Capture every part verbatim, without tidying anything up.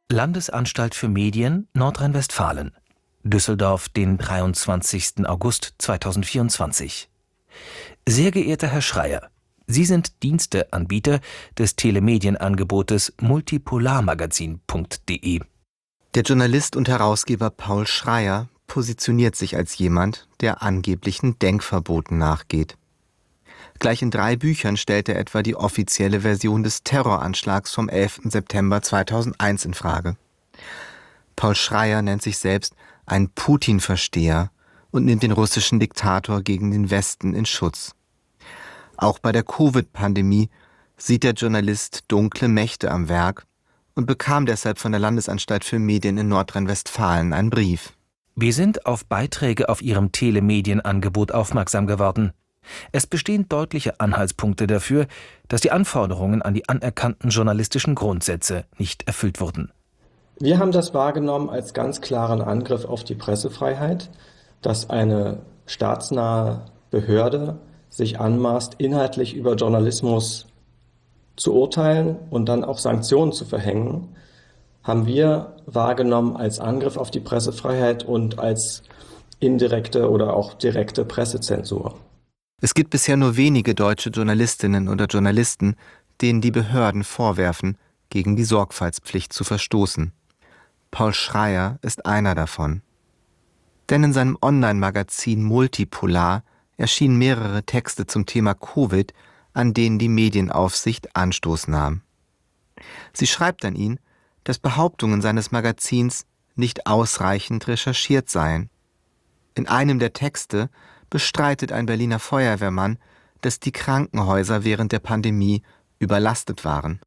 Landesanstalt für Medien, Nordrhein-Westfalen. Düsseldorf, den dreiundzwanzigsten August zweitausendvierundzwanzig. Sehr geehrter Herr Schreyer, Sie sind Diensteanbieter des Telemedienangebotes multipolarmagazin punkt de. Der Journalist und Herausgeber Paul Schreyer positioniert sich als jemand, der angeblichen Denkverboten nachgeht. Gleich in drei Büchern stellt er etwa die offizielle Version des Terroranschlags vom elften September zweitausendeins in Frage. Paul Schreyer nennt sich selbst ein Putin-Versteher und nimmt den russischen Diktator gegen den Westen in Schutz. Auch bei der Covid-Pandemie sieht der Journalist dunkle Mächte am Werk und bekam deshalb von der Landesanstalt für Medien in Nordrhein-Westfalen einen Brief. Wir sind auf Beiträge auf Ihrem Telemedienangebot aufmerksam geworden. Es bestehen deutliche Anhaltspunkte dafür, dass die Anforderungen an die anerkannten journalistischen Grundsätze nicht erfüllt wurden. Wir haben das wahrgenommen als ganz klaren Angriff auf die Pressefreiheit, dass eine staatsnahe Behörde sich anmaßt, inhaltlich über Journalismus zu urteilen und dann auch Sanktionen zu verhängen, haben wir wahrgenommen als Angriff auf die Pressefreiheit und als indirekte oder auch direkte Pressezensur. Es gibt bisher nur wenige deutsche Journalistinnen oder Journalisten, denen die Behörden vorwerfen, gegen die Sorgfaltspflicht zu verstoßen. Paul Schreyer ist einer davon. Denn in seinem Online-Magazin Multipolar erschienen mehrere Texte zum Thema Covid, an denen die Medienaufsicht Anstoß nahm. Sie schreibt an ihn, dass Behauptungen seines Magazins nicht ausreichend recherchiert seien. In einem der Texte bestreitet ein Berliner Feuerwehrmann, dass die Krankenhäuser während der Pandemie überlastet waren.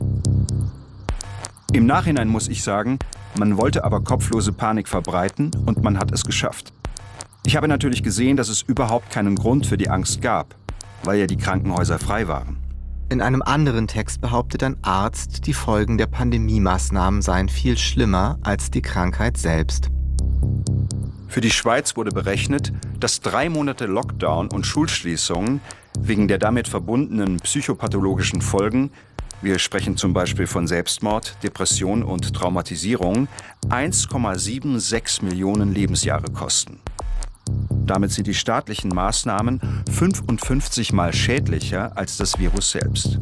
Im Nachhinein muss ich sagen, man wollte aber kopflose Panik verbreiten und man hat es geschafft. Ich habe natürlich gesehen, dass es überhaupt keinen Grund für die Angst gab, weil ja die Krankenhäuser frei waren. In einem anderen Text behauptet ein Arzt, die Folgen der Pandemie-Maßnahmen seien viel schlimmer als die Krankheit selbst. Für die Schweiz wurde berechnet, dass drei Monate Lockdown und Schulschließungen wegen der damit verbundenen psychopathologischen Folgen, wir sprechen zum Beispiel von Selbstmord, Depression und Traumatisierung, eins Komma sechsundsiebzig Millionen Lebensjahre kosten. Damit sind die staatlichen Maßnahmen fünfundfünfzig Mal schädlicher als das Virus selbst.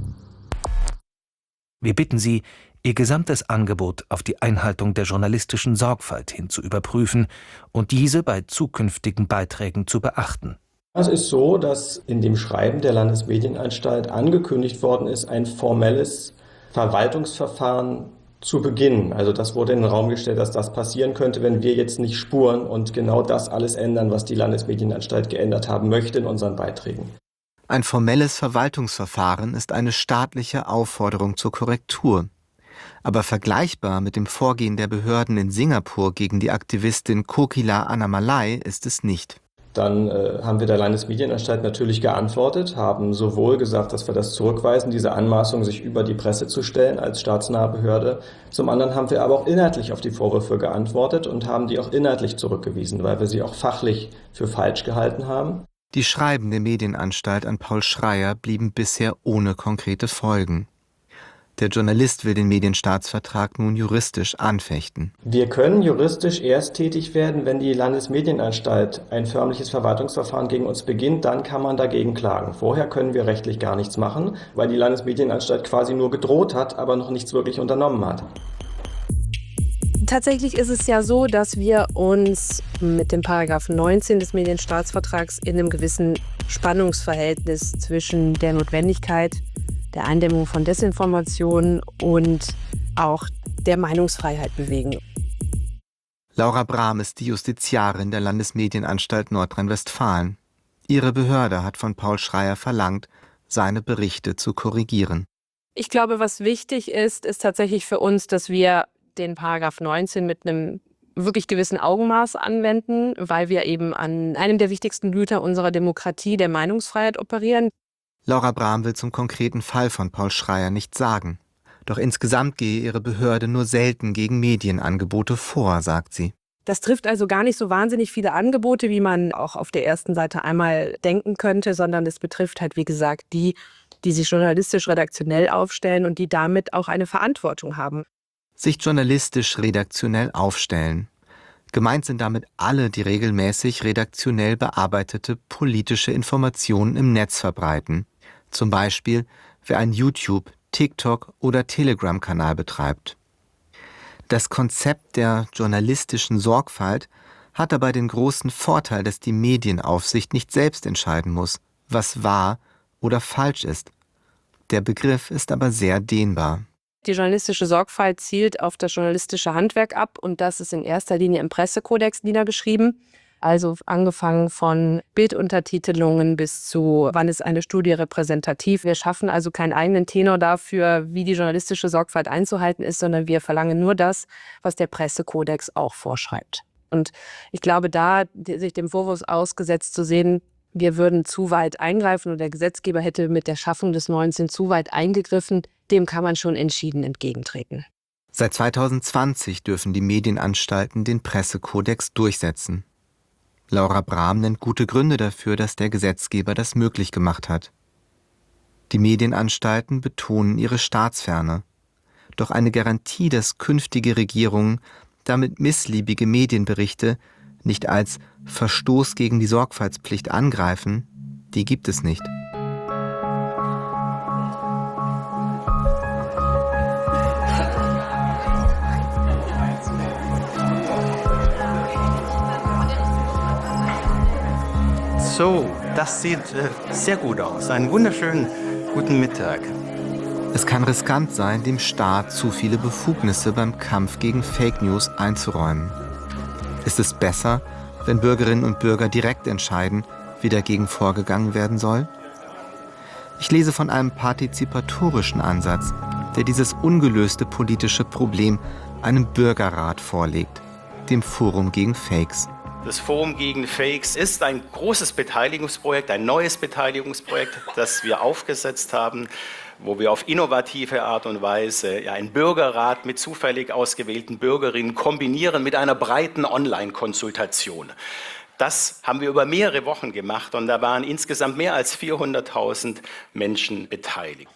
Wir bitten Sie, Ihr gesamtes Angebot auf die Einhaltung der journalistischen Sorgfalt hin zu überprüfen und diese bei zukünftigen Beiträgen zu beachten. Es ist so, dass in dem Schreiben der Landesmedienanstalt angekündigt worden ist, ein formelles Verwaltungsverfahren zu beginnen. Also das wurde in den Raum gestellt, dass das passieren könnte, wenn wir jetzt nicht spuren und genau das alles ändern, was die Landesmedienanstalt geändert haben möchte in unseren Beiträgen. Ein formelles Verwaltungsverfahren ist eine staatliche Aufforderung zur Korrektur. Aber vergleichbar mit dem Vorgehen der Behörden in Singapur gegen die Aktivistin Kokila Annamalai ist es nicht. Dann äh, haben wir der Landesmedienanstalt natürlich geantwortet, haben sowohl gesagt, dass wir das zurückweisen, diese Anmaßung, sich über die Presse zu stellen als staatsnahe Behörde. Zum anderen haben wir aber auch inhaltlich auf die Vorwürfe geantwortet und haben die auch inhaltlich zurückgewiesen, weil wir sie auch fachlich für falsch gehalten haben. Die Schreiben der Medienanstalt an Paul Schreyer blieben bisher ohne konkrete Folgen. Der Journalist will den Medienstaatsvertrag nun juristisch anfechten. Wir können juristisch erst tätig werden, wenn die Landesmedienanstalt ein förmliches Verwaltungsverfahren gegen uns beginnt, dann kann man dagegen klagen. Vorher können wir rechtlich gar nichts machen, weil die Landesmedienanstalt quasi nur gedroht hat, aber noch nichts wirklich unternommen hat. Tatsächlich ist es ja so, dass wir uns mit dem Paragraph neunzehn des Medienstaatsvertrags in einem gewissen Spannungsverhältnis zwischen der Notwendigkeit der Eindämmung von Desinformation und auch der Meinungsfreiheit bewegen. Laura Brahm ist die Justiziarin der Landesmedienanstalt Nordrhein-Westfalen. Ihre Behörde hat von Paul Schreyer verlangt, seine Berichte zu korrigieren. Ich glaube, was wichtig ist, ist tatsächlich für uns, dass wir den Paragraph neunzehn mit einem wirklich gewissen Augenmaß anwenden, weil wir eben an einem der wichtigsten Güter unserer Demokratie, der Meinungsfreiheit, operieren. Laura Brahm will zum konkreten Fall von Paul Schreyer nichts sagen. Doch insgesamt gehe ihre Behörde nur selten gegen Medienangebote vor, sagt sie. Das trifft also gar nicht so wahnsinnig viele Angebote, wie man auch auf der ersten Seite einmal denken könnte, sondern es betrifft halt, wie gesagt, die, die sich journalistisch redaktionell aufstellen und die damit auch eine Verantwortung haben. sich journalistisch redaktionell aufstellen. Gemeint sind damit alle, die regelmäßig redaktionell bearbeitete politische Informationen im Netz verbreiten. Zum Beispiel, wer einen YouTube-, TikTok- oder Telegram-Kanal betreibt. Das Konzept der journalistischen Sorgfalt hat dabei den großen Vorteil, dass die Medienaufsicht nicht selbst entscheiden muss, was wahr oder falsch ist. Der Begriff ist aber sehr dehnbar. Die journalistische Sorgfalt zielt auf das journalistische Handwerk ab und das ist in erster Linie im Pressekodex niedergeschrieben. Also angefangen von Bilduntertitelungen bis zu, wann ist eine Studie repräsentativ. Wir schaffen also keinen eigenen Tenor dafür, wie die journalistische Sorgfalt einzuhalten ist, sondern wir verlangen nur das, was der Pressekodex auch vorschreibt. Und ich glaube, da sich dem Vorwurf ausgesetzt zu sehen, wir würden zu weit eingreifen oder der Gesetzgeber hätte mit der Schaffung des neunzehn zu weit eingegriffen, dem kann man schon entschieden entgegentreten. Seit zweitausendzwanzig dürfen die Medienanstalten den Pressekodex durchsetzen. Laura Brahm nennt gute Gründe dafür, dass der Gesetzgeber das möglich gemacht hat. Die Medienanstalten betonen ihre Staatsferne. Doch eine Garantie, dass künftige Regierungen damit missliebige Medienberichte nicht als Verstoß gegen die Sorgfaltspflicht angreifen, die gibt es nicht. So, das sieht äh, sehr gut aus. Einen wunderschönen guten Mittag. Es kann riskant sein, dem Staat zu viele Befugnisse beim Kampf gegen Fake News einzuräumen. Ist es besser, wenn Bürgerinnen und Bürger direkt entscheiden, wie dagegen vorgegangen werden soll? Ich lese von einem partizipatorischen Ansatz, der dieses ungelöste politische Problem einem Bürgerrat vorlegt, dem Forum gegen Fakes. Das Forum gegen Fakes ist ein großes Beteiligungsprojekt, ein neues Beteiligungsprojekt, das wir aufgesetzt haben, wo wir auf innovative Art und Weise ja, einen Bürgerrat mit zufällig ausgewählten Bürgerinnen kombinieren mit einer breiten Online-Konsultation. Das haben wir über mehrere Wochen gemacht und da waren insgesamt mehr als vierhunderttausend Menschen beteiligt.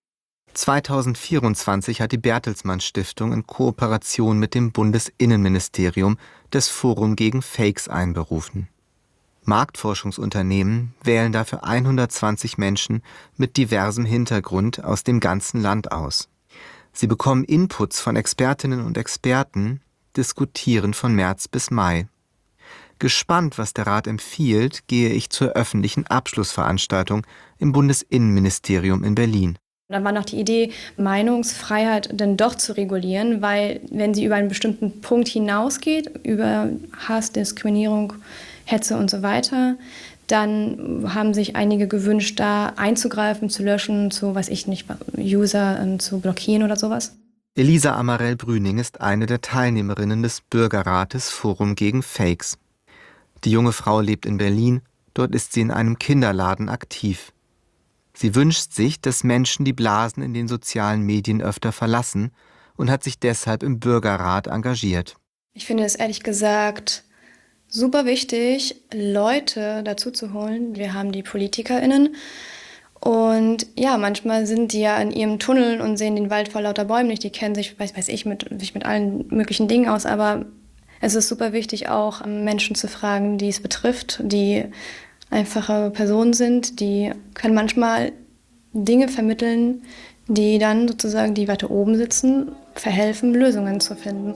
zweitausendvierundzwanzig hat die Bertelsmann Stiftung in Kooperation mit dem Bundesinnenministerium das Forum gegen Fakes einberufen. Marktforschungsunternehmen wählen dafür hundertzwanzig Menschen mit diversem Hintergrund aus dem ganzen Land aus. Sie bekommen Inputs von Expertinnen und Experten, diskutieren von März bis Mai. Gespannt, was der Rat empfiehlt, gehe ich zur öffentlichen Abschlussveranstaltung im Bundesinnenministerium in Berlin. Dann war noch die Idee, Meinungsfreiheit dann doch zu regulieren, weil wenn sie über einen bestimmten Punkt hinausgeht, über Hass, Diskriminierung, Hetze und so weiter, dann haben sich einige gewünscht, da einzugreifen, zu löschen, zu, weiß ich nicht, User äh, zu blockieren oder sowas. Elisa Amarell-Brüning ist eine der Teilnehmerinnen des Bürgerrates Forum gegen Fakes. Die junge Frau lebt in Berlin, dort ist sie in einem Kinderladen aktiv. Sie wünscht sich, dass Menschen die Blasen in den sozialen Medien öfter verlassen und hat sich deshalb im Bürgerrat engagiert. Ich finde es ehrlich gesagt super wichtig, Leute dazu zu holen. Wir haben die PolitikerInnen und ja, manchmal sind die ja in ihrem Tunnel und sehen den Wald vor lauter Bäumen nicht. Die kennen sich, weiß, weiß ich, mit, sich mit allen möglichen Dingen aus, aber es ist super wichtig, auch Menschen zu fragen, die es betrifft, die einfache Personen sind, die können manchmal Dinge vermitteln, die dann sozusagen, die weiter oben sitzen, verhelfen, Lösungen zu finden.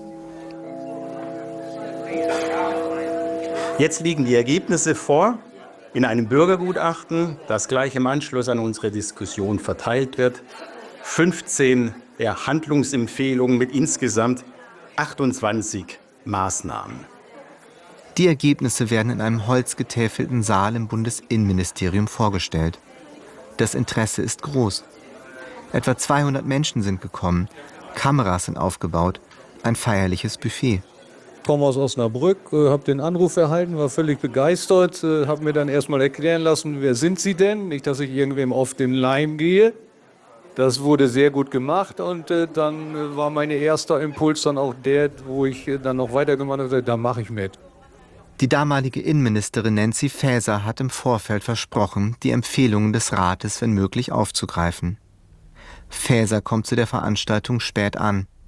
Jetzt liegen die Ergebnisse vor in einem Bürgergutachten, das gleich im Anschluss an unsere Diskussion verteilt wird. fünfzehn ja, Handlungsempfehlungen mit insgesamt achtundzwanzig Maßnahmen. Die Ergebnisse werden in einem holzgetäfelten Saal im Bundesinnenministerium vorgestellt. Das Interesse ist groß. Etwa zweihundert Menschen sind gekommen, Kameras sind aufgebaut, ein feierliches Buffet. Ich komme aus Osnabrück, äh, habe den Anruf erhalten, war völlig begeistert, äh, habe mir dann erstmal erklären lassen, wer sind Sie denn? Nicht, dass ich irgendwem auf den Leim gehe. Das wurde sehr gut gemacht und äh, dann äh, war mein erster Impuls dann auch der, wo ich äh, dann noch weitergemacht habe, da mache ich mit. Die damalige Innenministerin Nancy Faeser hat im Vorfeld versprochen, die Empfehlungen des Rates, wenn möglich, aufzugreifen. Faeser kommt zu der Veranstaltung spät an.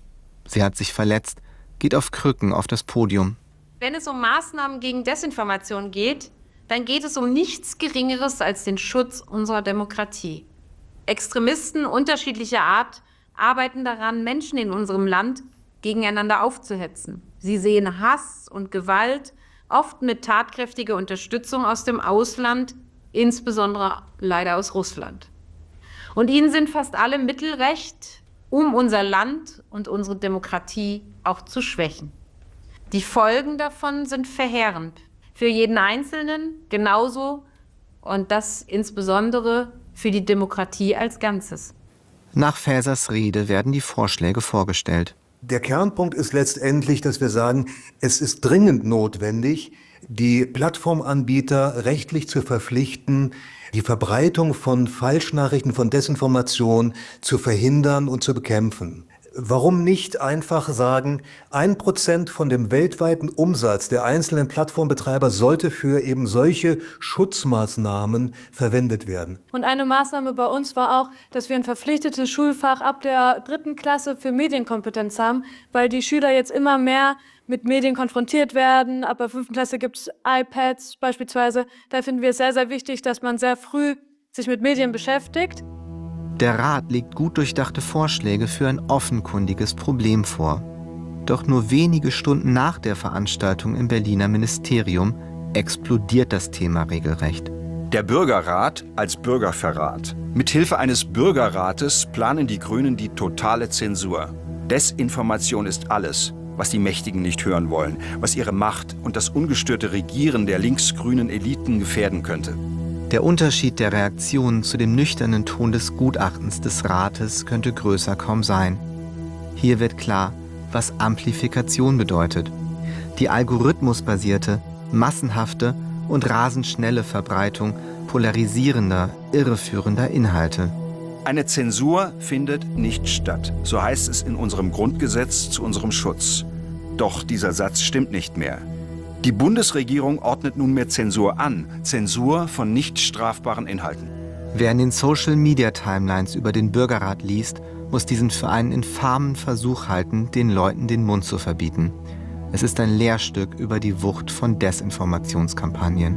Sie hat sich verletzt, geht auf Krücken auf das Podium. Wenn es um Maßnahmen gegen Desinformation geht, dann geht es um nichts Geringeres als den Schutz unserer Demokratie. Extremisten unterschiedlicher Art arbeiten daran, Menschen in unserem Land gegeneinander aufzuhetzen. Sie sehen Hass und Gewalt, oft mit tatkräftiger Unterstützung aus dem Ausland, insbesondere leider aus Russland. Und ihnen sind fast alle Mittel recht, um unser Land und unsere Demokratie auch zu schwächen. Die Folgen davon sind verheerend. Für jeden Einzelnen genauso und das insbesondere für die Demokratie als Ganzes. Nach Faesers Rede werden die Vorschläge vorgestellt. Der Kernpunkt ist letztendlich, dass wir sagen, es ist dringend notwendig, die Plattformanbieter rechtlich zu verpflichten, die Verbreitung von Falschnachrichten, von Desinformation zu verhindern und zu bekämpfen. Warum nicht einfach sagen, ein Prozent von dem weltweiten Umsatz der einzelnen Plattformbetreiber sollte für eben solche Schutzmaßnahmen verwendet werden? Und eine Maßnahme bei uns war auch, dass wir ein verpflichtetes Schulfach ab der dritten Klasse für Medienkompetenz haben, weil die Schüler jetzt immer mehr mit Medien konfrontiert werden. Ab der fünften Klasse gibt es iPads beispielsweise. Da finden wir es sehr, sehr wichtig, dass man sehr früh sich mit Medien beschäftigt. Der Rat legt gut durchdachte Vorschläge für ein offenkundiges Problem vor. Doch nur wenige Stunden nach der Veranstaltung im Berliner Ministerium explodiert das Thema regelrecht. Der Bürgerrat als Bürgerverrat. Mithilfe eines Bürgerrates planen die Grünen die totale Zensur. Desinformation ist alles, was die Mächtigen nicht hören wollen, was ihre Macht und das ungestörte Regieren der linksgrünen Eliten gefährden könnte. Der Unterschied der Reaktionen zu dem nüchternen Ton des Gutachtens des Rates könnte größer kaum sein. Hier wird klar, was Amplifikation bedeutet. Die algorithmusbasierte, massenhafte und rasend schnelle Verbreitung polarisierender, irreführender Inhalte. Eine Zensur findet nicht statt, so heißt es in unserem Grundgesetz zu unserem Schutz. Doch dieser Satz stimmt nicht mehr. Die Bundesregierung ordnet nunmehr Zensur an, Zensur von nicht strafbaren Inhalten. Wer in den Social-Media-Timelines über den Bürgerrat liest, muss diesen für einen infamen Versuch halten, den Leuten den Mund zu verbieten. Es ist ein Lehrstück über die Wucht von Desinformationskampagnen.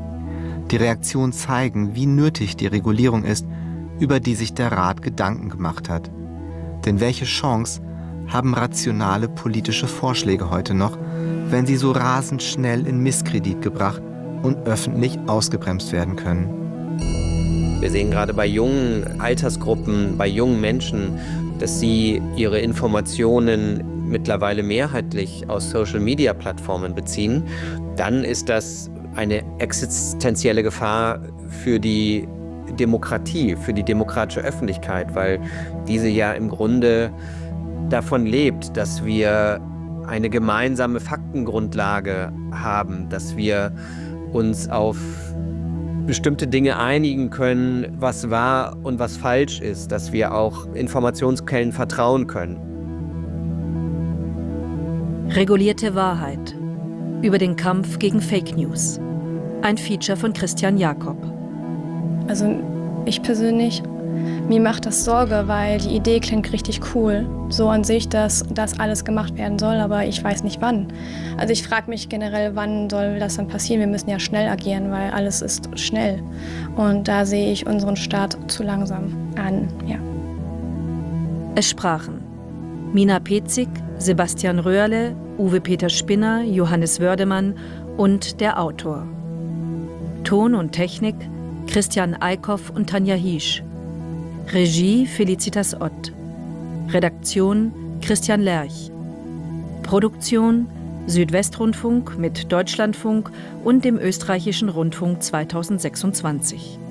Die Reaktionen zeigen, wie nötig die Regulierung ist, über die sich der Rat Gedanken gemacht hat. Denn welche Chance haben rationale politische Vorschläge heute noch, wenn sie so rasend schnell in Misskredit gebracht und öffentlich ausgebremst werden können? Wir sehen gerade bei jungen Altersgruppen, bei jungen Menschen, dass sie ihre Informationen mittlerweile mehrheitlich aus Social-Media-Plattformen beziehen. Dann ist das eine existenzielle Gefahr für die Demokratie, für die demokratische Öffentlichkeit, weil diese ja im Grunde davon lebt, dass wir eine gemeinsame Faktengrundlage haben, dass wir uns auf bestimmte Dinge einigen können, was wahr und was falsch ist, dass wir auch Informationsquellen vertrauen können. Regulierte Wahrheit. Über den Kampf gegen Fake News. Ein Feature von Christian Jakob. Also ich persönlich, mir macht das Sorge, weil die Idee klingt richtig cool. So an sich, dass das alles gemacht werden soll, aber ich weiß nicht wann. Also ich frage mich generell, wann soll das dann passieren? Wir müssen ja schnell agieren, weil alles ist schnell. Und da sehe ich unseren Staat zu langsam an, ja. Es sprachen Mina Petzig, Sebastian Röhrle, Uwe Peter Spinner, Johannes Wördemann und der Autor. Ton und Technik Christian Eickhoff und Tanja Hiesch. Regie Felicitas Ott. Redaktion Christian Lerch. Produktion Südwestrundfunk mit Deutschlandfunk und dem Österreichischen Rundfunk zweitausendsechsundzwanzig.